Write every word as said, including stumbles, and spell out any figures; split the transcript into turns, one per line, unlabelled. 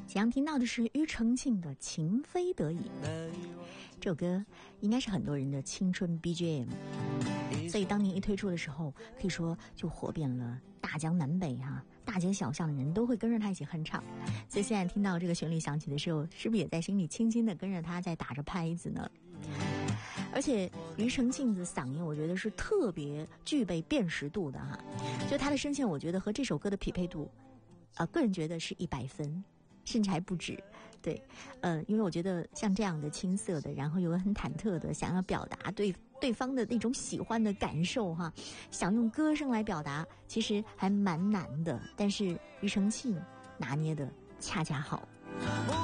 即将听到的是庾澄庆的《情非得已》，这首歌应该是很多人的青春 B G M， 所以当年一推出的时候，可以说就火遍了大江南北哈、啊，大街小巷的人都会跟着他一起哼唱。所以现在听到这个旋律响起的时候，是不是也在心里轻轻的跟着他在打着拍子呢？而且庾澄庆的嗓音我觉得是特别具备辨识度的哈，就他的声线我觉得和这首歌的匹配度啊、呃，个人觉得是一百分甚至还不止。对，呃，因为我觉得像这样的青涩的，然后又很忐忑的想要表达对对方的那种喜欢的感受哈，想用歌声来表达其实还蛮难的，但是庾澄庆拿捏的恰恰好。